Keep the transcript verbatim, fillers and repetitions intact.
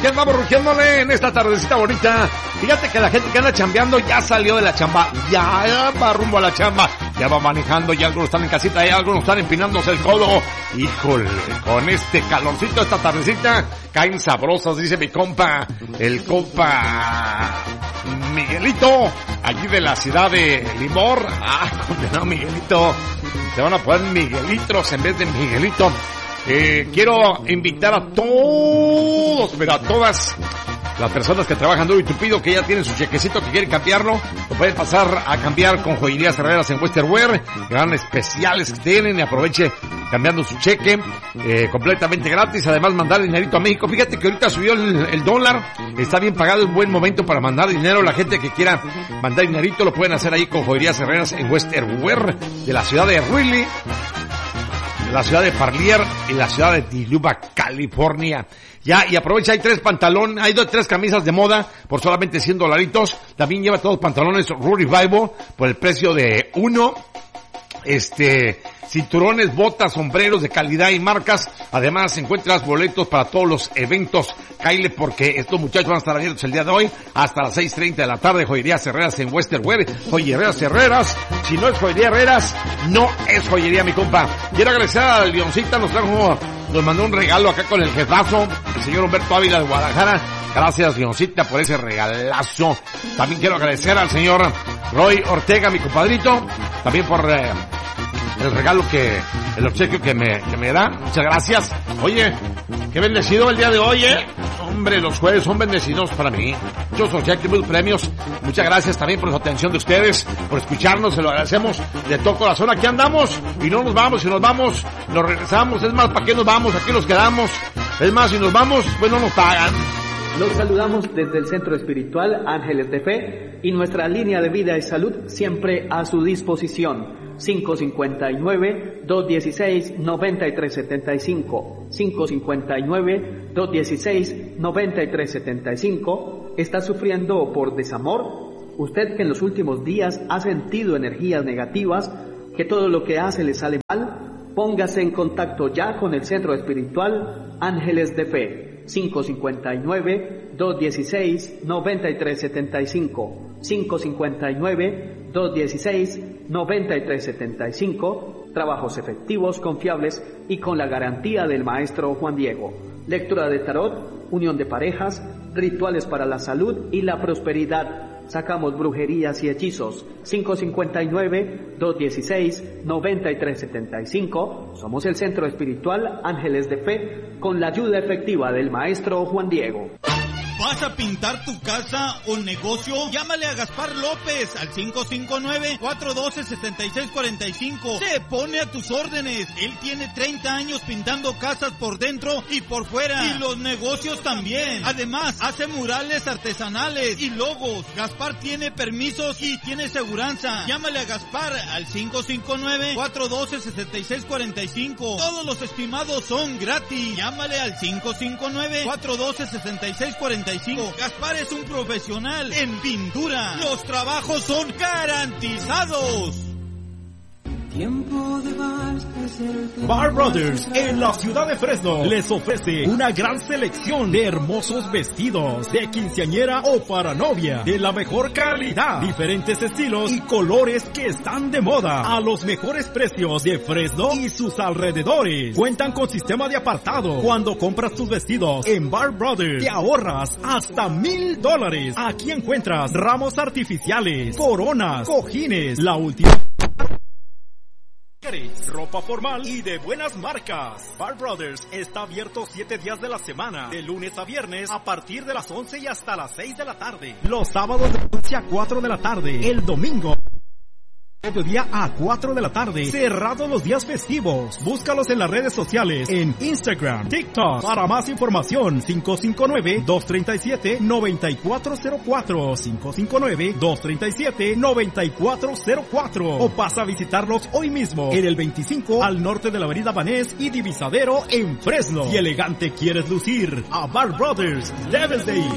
que andamos rugiéndole en esta tardecita bonita. Fíjate que la gente que anda chambeando ya salió de la chamba, ya va rumbo a la chamba, ya va manejando, ya algunos están en casita, ya algunos están empinándose el codo. Híjole, con este calorcito, esta tardecita, caen sabrosos, dice mi compa, el compa Miguelito, allí de la ciudad de Limor. Ah, condenado Miguelito, te van a poner Miguelitos en vez de Miguelito. Eh, quiero invitar a todos, pero a todas las personas que trabajan duro y tupido, que ya tienen su chequecito, que quieren cambiarlo, lo pueden pasar a cambiar con Joyerías Herreras en Western Wear, gran especiales que tienen, y aproveche cambiando su cheque, eh, completamente gratis, además mandar dinerito a México. Fíjate que ahorita subió el, el dólar, está bien pagado, es buen momento para mandar dinero. La gente que quiera mandar dinerito lo pueden hacer ahí con Joyerías Herreras en Western Wear, de la ciudad de Greeley, la ciudad de Parlier y la ciudad de Diluba, California. Ya, y aprovecha, hay tres pantalones, hay dos, tres camisas de moda por solamente cien dolaritos. También lleva todos los pantalones Rudy Revival por el precio de uno. Este, cinturones, botas, sombreros de calidad y marcas. Además, encuentras boletos para todos los eventos. Caile, porque estos muchachos van a estar abiertos el día de hoy hasta las seis treinta de la tarde. Joyerías Herreras en Western Wear. Joyerías Herreras. Si no es Joyería Herreras, no es joyería, mi compa. Quiero agradecer a Leoncita, nos trajo, nos mandó un regalo acá con el jefazo, el señor Humberto Ávila de Guadalajara. Gracias, Leoncita, por ese regalazo. También quiero agradecer al señor Roy Ortega, mi compadrito, también por eh, el regalo que, el obsequio que me, que me da. Muchas gracias. Oye, qué bendecido el día de hoy, eh. Hombre, los jueves son bendecidos para mí. Muchos obsequios, muchos premios. Muchas gracias también por su atención de ustedes, por escucharnos, se lo agradecemos de todo corazón. Aquí andamos y no nos vamos, si nos vamos, nos regresamos. Es más, ¿para qué nos vamos? Aquí nos quedamos. Es más, si nos vamos, pues no nos pagan. Los saludamos desde el Centro Espiritual Ángeles de Fe y nuestra línea de vida y salud siempre a su disposición. cinco cinco nueve, dos uno seis, nueve tres siete cinco. cinco cinco nueve, dos uno seis, nueve tres siete cinco. ¿Está sufriendo por desamor? Usted que en los últimos días ha sentido energías negativas, que todo lo que hace le sale mal, póngase en contacto ya con el Centro Espiritual Ángeles de Fe. cinco cinco nueve, dos uno seis, nueve tres siete cinco. cinco cinco nueve, dos uno seis, nueve tres siete cinco. Trabajos efectivos, confiables y con la garantía del maestro Juan Diego. Lectura de tarot, unión de parejas, rituales para la salud y la prosperidad. Sacamos brujerías y hechizos. cinco cinco nueve, dos uno seis, nueve tres siete cinco. Somos el Centro Espiritual Ángeles de Fe con la ayuda efectiva del maestro Juan Diego. ¿Vas a pintar tu casa o negocio? Llámale a Gaspar López al cinco cinco nueve, cuatro uno dos, siete seis cuatro cinco. Se pone a tus órdenes. Él tiene treinta años pintando casas por dentro y por fuera. Y los negocios también. Además, hace murales artesanales y logos. Gaspar tiene permisos y tiene seguranza. Llámale a Gaspar al cinco cinco nueve, cuatro uno dos, siete seis cuatro cinco. Todos los estimados son gratis. Llámale al cinco cinco nueve, cuatro uno dos, siete seis cuatro cinco. Gaspar es un profesional en pintura. Los trabajos son garantizados. Tiempo de vals, es el tiempo. Bar Brothers en la ciudad de Fresno les ofrece una gran selección de hermosos vestidos de quinceañera o para novia de la mejor calidad, diferentes estilos y colores que están de moda a los mejores precios de Fresno y sus alrededores. Cuentan con sistema de apartado. Cuando compras tus vestidos en Bar Brothers te ahorras hasta mil dólares. Aquí encuentras ramos artificiales, coronas, cojines, la última ropa formal y de buenas marcas. Bar Brothers está abierto siete días de la semana, de lunes a viernes, a partir de las once y hasta las seis de la tarde. Los sábados de once a cuatro de la tarde. El domingo mediodía a cuatro de la tarde. Cerrados los días festivos. Búscalos en las redes sociales, en Instagram, TikTok. Para más información, cinco cinco nueve, dos tres siete, nueve cuatro cero cuatro. cinco cinco nueve, dos tres siete, nueve cuatro cero cuatro. O pasa a visitarlos hoy mismo en el veinticinco al norte de la avenida Banés y Divisadero en Fresno. Si elegante quieres lucir, a Bar Brothers debes de ir.